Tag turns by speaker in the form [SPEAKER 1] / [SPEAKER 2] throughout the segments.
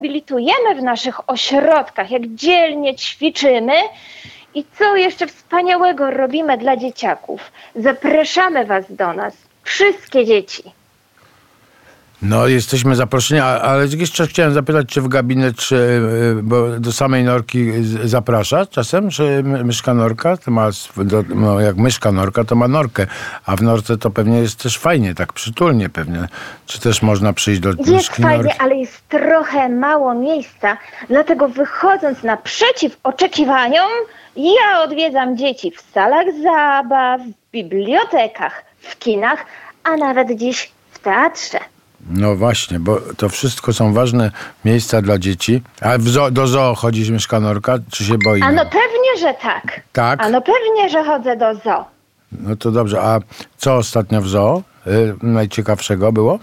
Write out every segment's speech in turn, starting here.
[SPEAKER 1] rehabilitujemy w naszych ośrodkach, jak dzielnie ćwiczymy i co jeszcze wspaniałego robimy dla dzieciaków. Zapraszamy was do nas, wszystkie dzieci.
[SPEAKER 2] No, jesteśmy zaproszeni, ale jeszcze chciałem zapytać, czy w gabinet, bo do samej Norki zaprasza czasem, czy myszka Norka, to ma, no jak myszka Norka, to ma Norkę, a w Norce to pewnie jest też fajnie, tak przytulnie pewnie. Czy też można przyjść do myszki
[SPEAKER 1] Jest fajnie,
[SPEAKER 2] Norki?
[SPEAKER 1] ale jest trochę mało miejsca, dlatego wychodząc naprzeciw oczekiwaniom, ja odwiedzam dzieci w salach zabaw, w bibliotekach, w kinach, a nawet dziś w teatrze.
[SPEAKER 2] No właśnie, bo to wszystko są ważne miejsca dla dzieci. A do zoo chodzi myszka Norka, czy się boi?
[SPEAKER 1] A no pewnie, że tak.
[SPEAKER 2] Tak?
[SPEAKER 1] A no pewnie, że chodzę do zoo.
[SPEAKER 2] No to dobrze, a co ostatnio w zoo najciekawszego było?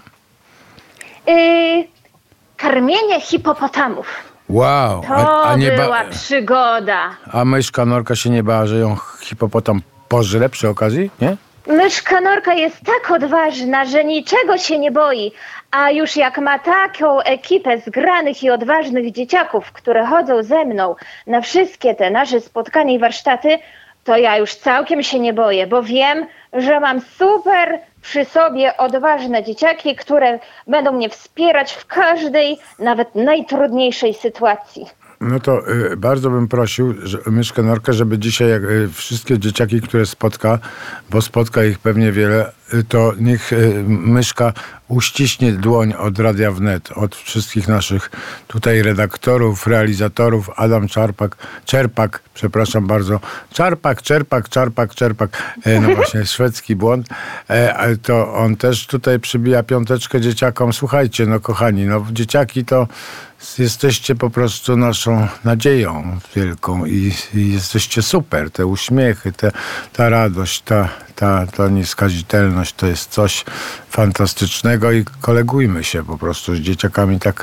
[SPEAKER 1] Karmienie hipopotamów.
[SPEAKER 2] Wow,
[SPEAKER 1] To była przygoda.
[SPEAKER 2] A myszka Norka się nie bała, że ją hipopotam pożre przy okazji, nie?
[SPEAKER 1] Myszka Norka jest tak odważna, że niczego się nie boi. A już jak ma taką ekipę zgranych i odważnych dzieciaków, które chodzą ze mną na wszystkie te nasze spotkania i warsztaty, to ja już całkiem się nie boję, bo wiem, że mam super przy sobie odważne dzieciaki, które będą mnie wspierać w każdej, nawet najtrudniejszej sytuacji.
[SPEAKER 2] No to bardzo bym prosił myszkę Norkę, żeby dzisiaj wszystkie dzieciaki, które spotka, bo spotka ich pewnie wiele, to niech myszka uściśnie dłoń od Radia Wnet, od wszystkich naszych tutaj redaktorów, realizatorów, Adam Czerpak, przepraszam bardzo, Czarpak, no właśnie, szwedzki błąd, to on też tutaj przybija piąteczkę dzieciakom. Słuchajcie, no kochani, no dzieciaki to jesteście po prostu naszą nadzieją wielką i jesteście super. Te uśmiechy, ta radość, ta nieskazitelność to jest coś fantastycznego i kolegujmy się po prostu z dzieciakami tak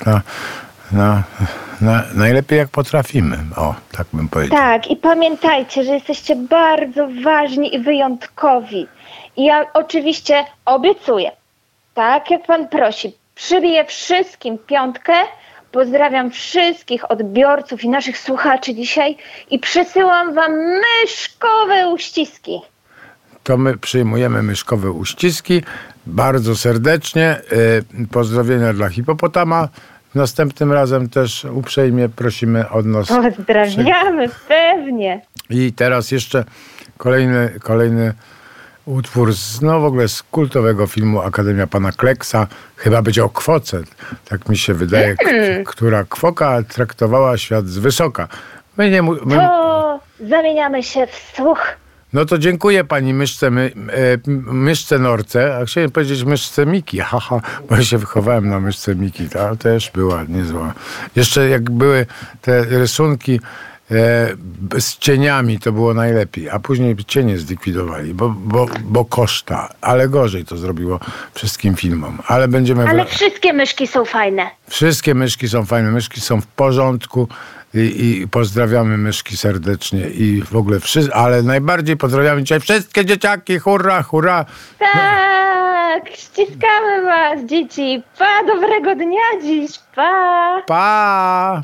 [SPEAKER 2] najlepiej jak potrafimy. O, tak bym powiedział.
[SPEAKER 1] Tak, i pamiętajcie, że jesteście bardzo ważni i wyjątkowi. I ja oczywiście obiecuję, tak jak pan prosi, przybiję wszystkim piątkę. Pozdrawiam wszystkich odbiorców i naszych słuchaczy dzisiaj i przesyłam wam myszkowe uściski.
[SPEAKER 2] To my przyjmujemy myszkowe uściski bardzo serdecznie. Pozdrowienia dla hipopotama. Następnym razem też uprzejmie prosimy od nas.
[SPEAKER 1] Pozdrawiamy, pewnie.
[SPEAKER 2] I teraz jeszcze kolejny utwór w ogóle z kultowego filmu Akademia Pana Kleksa. Chyba będzie o kwoce, tak mi się wydaje, która kwoka traktowała świat z wysoka.
[SPEAKER 1] To zamieniamy się w słuch.
[SPEAKER 2] No to dziękuję pani myszce Norce, a chciałem powiedzieć myszce Miki, bo ja się wychowałem na myszce Miki, ta też była niezła. Jeszcze jak były te rysunki z cieniami, to było najlepiej, a później cienie zlikwidowali, bo koszta, ale gorzej to zrobiło wszystkim filmom. Ale
[SPEAKER 1] wszystkie myszki są fajne.
[SPEAKER 2] Wszystkie myszki są fajne, myszki są w porządku i pozdrawiamy myszki serdecznie i w ogóle ale najbardziej pozdrawiamy dzisiaj wszystkie dzieciaki, hurra, hurra!
[SPEAKER 1] Tak, ściskamy was, dzieci. Pa, dobrego dnia dziś, pa!
[SPEAKER 2] Pa!